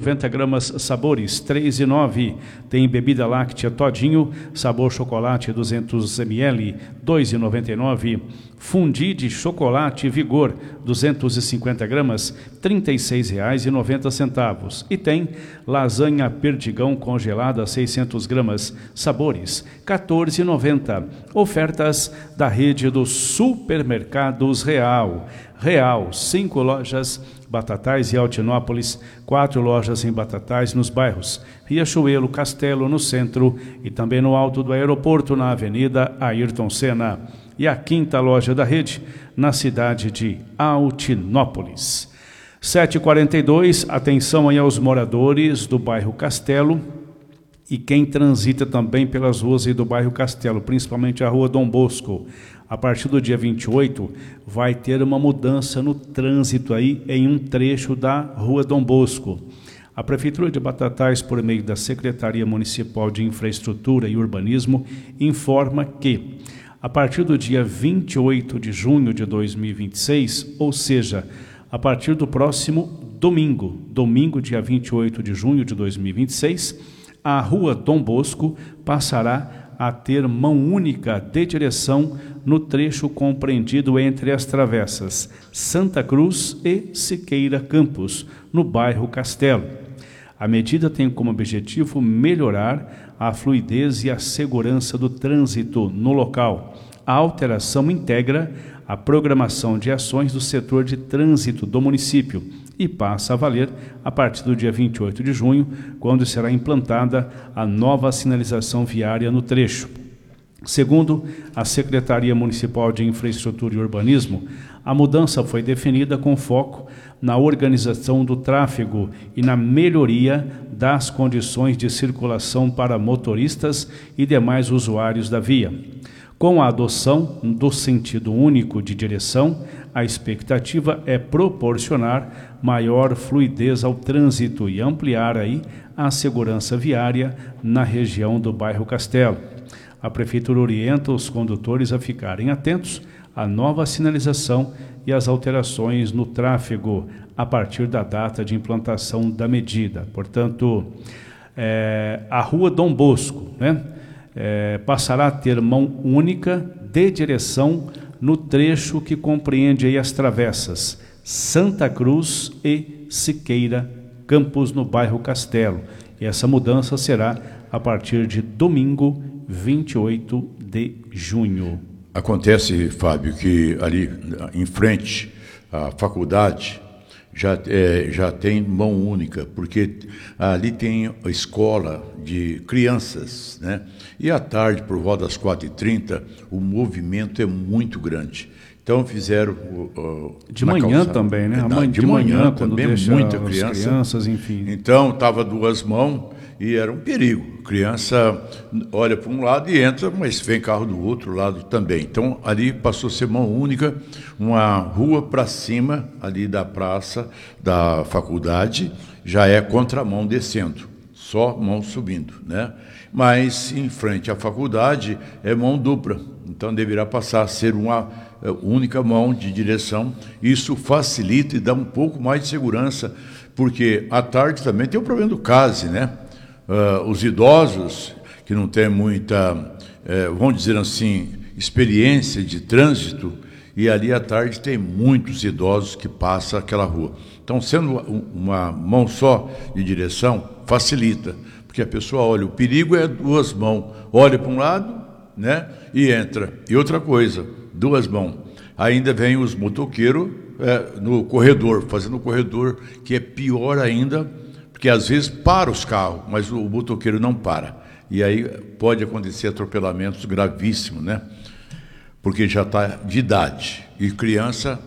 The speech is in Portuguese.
90 gramas Sabores, R$ 3,09. Tem bebida láctea Todinho, sabor chocolate 200 ml, R$ 2,99. Fundi de chocolate Vigor, 250 gramas, R$ 36,90. E tem lasanha Perdigão congelada, 600 gramas, Sabores, R$ 14,90. Ofertas da rede dos supermercados Real. Real, 5 lojas Batatais e Altinópolis, 4 lojas em Batatais nos bairros Riachuelo, Castelo, no centro e também no alto do aeroporto, na Avenida Ayrton Senna. E a 5ª loja da rede, na cidade de Altinópolis. 7h42, atenção aí aos moradores do bairro Castelo e quem transita também pelas ruas aí do bairro Castelo, principalmente a rua Dom Bosco. A partir do dia 28, vai ter uma mudança no trânsito aí em um trecho da rua Dom Bosco. A Prefeitura de Batatais, por meio da Secretaria Municipal de Infraestrutura e Urbanismo, informa que, a partir do dia 28 de junho de 2026, ou seja, a partir do próximo domingo, dia 28 de junho de 2026, a rua Dom Bosco passará a ter mão única de direção no trecho compreendido entre as travessas Santa Cruz e Siqueira Campos, no bairro Castelo. A medida tem como objetivo melhorar a fluidez e a segurança do trânsito no local. A alteração integra a programação de ações do setor de trânsito do município e passa a valer a partir do dia 28 de junho, quando será implantada a nova sinalização viária no trecho. Segundo a Secretaria Municipal de Infraestrutura e Urbanismo, a mudança foi definida com foco na organização do tráfego e na melhoria das condições de circulação para motoristas e demais usuários da via. Com a adoção do sentido único de direção, a expectativa é proporcionar maior fluidez ao trânsito e ampliar aí a segurança viária na região do bairro Castelo. A Prefeitura orienta os condutores a ficarem atentos à nova sinalização e às alterações no tráfego a partir da data de implantação da medida. Portanto, a rua Dom Bosco, passará a ter mão única de direção no trecho que compreende aí as travessas Santa Cruz e Siqueira Campos, no bairro Castelo. E essa mudança será a partir de domingo, 28 de junho. Acontece, Fábio, que ali em frente à faculdade já tem mão única, porque ali tem a escola de crianças, né? E à tarde, por volta das 4h30, o movimento é muito grande. Então fizeram de manhã calçada também, né? De manhã quando também, deixa muita crianças, enfim. Então estava 2 mãos e era um perigo. Criança olha para um lado e entra, mas vem carro do outro lado também. Então ali passou a ser mão única, uma rua para cima ali da praça da faculdade já é contramão descendo, só mão subindo, né? Mas em frente à faculdade é mão dupla, então deverá passar a ser uma única mão de direção. Isso facilita e dá um pouco mais de segurança, porque à tarde também tem o problema do CASE, né? Os idosos que não têm muita, vamos dizer assim, experiência de trânsito, e ali à tarde tem muitos idosos que passam aquela rua. Então, sendo uma mão só de direção, facilita, porque a pessoa olha, o perigo é 2 mãos, olha para um lado, né, e entra. E outra coisa, 2 mãos. Ainda vem os motoqueiros no corredor, fazendo o corredor, que é pior ainda, porque às vezes para os carros, mas o motoqueiro não para. E aí pode acontecer atropelamentos gravíssimos, né? Porque já está de idade. E criança